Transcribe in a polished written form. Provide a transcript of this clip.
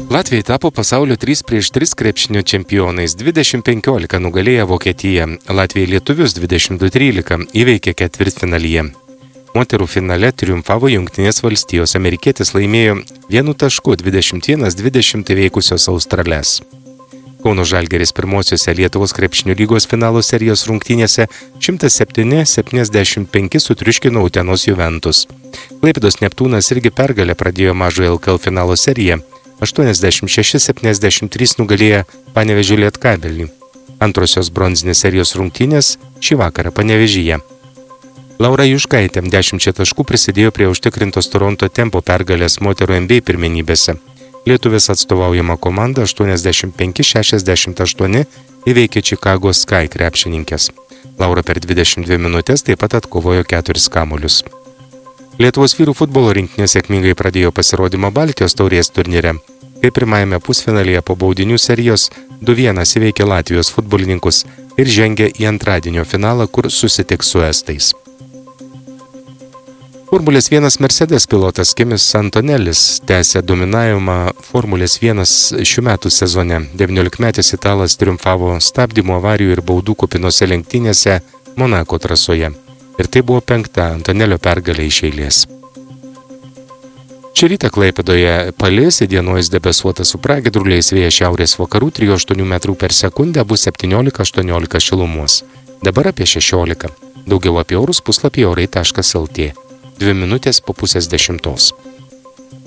Latvijai tapo pasaulio 3x3 krepšinio čempionais, 2015 nugalėjo Vokietiją, Latvijai lietuvius 22-13 įveikė ketvirtfinalyje. Moterų finale triumfavo Jungtinės valstijos, amerikietis laimėjo 1.21-20 įveikusios Australes. Kauno Žalgiris pirmosiose Lietuvos krepšinio lygos finalo serijos rungtynėse 107-75 sutriuškino Utenos Juventus. Klaipėdos Neptūnas irgi pergalę pradėjo mažojo LKL finalo seriją. 86-73 nugalėjo Panevėžio Lietkabelį. Antrosios bronzinės serijos rungtynės šį vakarą Panevėžyje. Laura Juškaitė 10 taškų prisidėjo prie užtikrintos Toronto Tempo pergalės moterų NBA pirmenybėse. Lietuvės atstovaujama komanda 85-68 įveikė Chicago Sky krepšininkės. Laura per 22 minutės taip pat atkovojo 4 kamuolius. Lietuvos vyrų futbolo rinktinė sėkmingai pradėjo pasirodymą Baltijos taurės turnyre. Kai pirmajame pusfinalyje po baudinių serijos 2-1 įveikė Latvijos futbolininkus ir žengė į antradienio finalą, kur susitiks su estais. Formulės 1 Mercedes pilotas Kimis Antonelis tęsė dominavimą Formulės 1 šių metų sezone. 19-metis italas triumfavo stabdymo, avarijų ir baudų kupinose lenktynėse Monako trasoje. Ir tai buvo 5 Antonelio pergalė iš eilės. Šį rytą Klaipėdoje palis, įdienojus debesuota su pragiedruliais, vėjas šiaurės vakarų 3-8 metrų per sekundę, bus 17-18 šilumos. Dabar apie 16. Daugiau apie orus puslapyje orai.lt. 2 minutės po 9:30.